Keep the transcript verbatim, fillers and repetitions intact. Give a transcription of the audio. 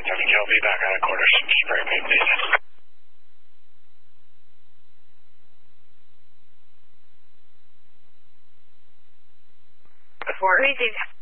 Lieutenant Kilby, back out of quarters. Spray me, please. Before received.